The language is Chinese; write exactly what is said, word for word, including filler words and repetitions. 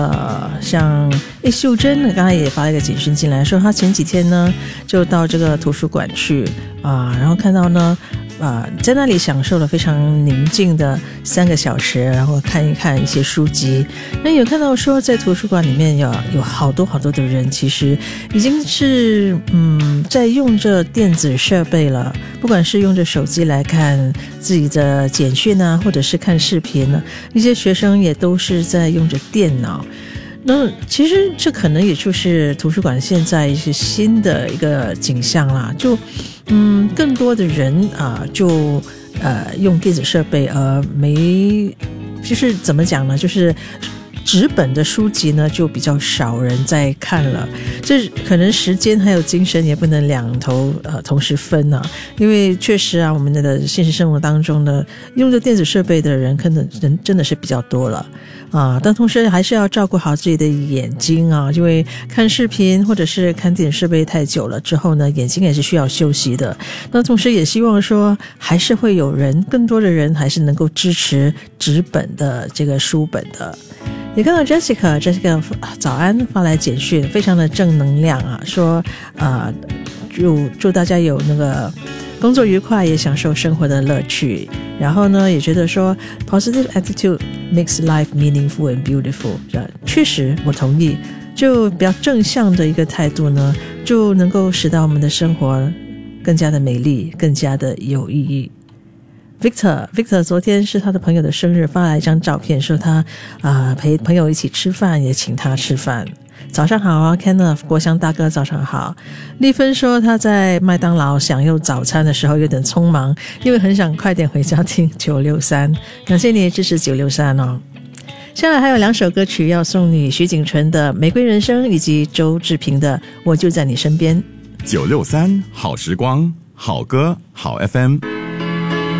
呃，像诶秀珍刚才也发了一个简讯进来，说她前几天呢就到这个图书馆去啊、呃，然后看到呢啊、呃，在那里享受了非常宁静的三个小时，然后看一看一些书籍。那有看到说在图书馆里面有有好多好多的人，其实已经是嗯在用着电子设备了，不管是用着手机来看自己的简讯啊，或者是看视频呢，一些学生也都是在用着电脑。那其实这可能也就是图书馆现在一些新的一个景象啦，就嗯更多的人啊就呃用电子设备，而没就是怎么讲呢，就是纸本的书籍呢就比较少人在看了，这可能时间还有精神也不能两头呃同时分啊，因为确实啊，我们的现实生活当中呢，用着电子设备的人可能人真的是比较多了啊，但同时还是要照顾好自己的眼睛啊，因为看视频或者是看电子设备太久了之后呢，眼睛也是需要休息的。那同时也希望说，还是会有人，更多的人还是能够支持纸本的这个书本的。也看到 Jessica Jessica 早安发来简讯，非常的正能量啊，说呃祝祝大家有那个工作愉快，也享受生活的乐趣。然后呢，也觉得说 positive attitude makes life meaningful and beautiful。确实，我同意，就比较正向的一个态度呢，就能够使到我们的生活更加的美丽，更加的有意义。Victor Victor 昨天是他的朋友的生日，发来一张照片，说他啊、呃、陪朋友一起吃饭，也请他吃饭。早上好啊 Kenneth 国香大哥早上好。丽芬说他在麦当劳享用早餐的时候有点匆忙，因为很想快点回家听九六三，感谢你支持九六三哦。下来还有两首歌曲要送你，徐景纯的玫瑰人生以及周志平的我就在你身边。 九六三好时光，好歌好 F M。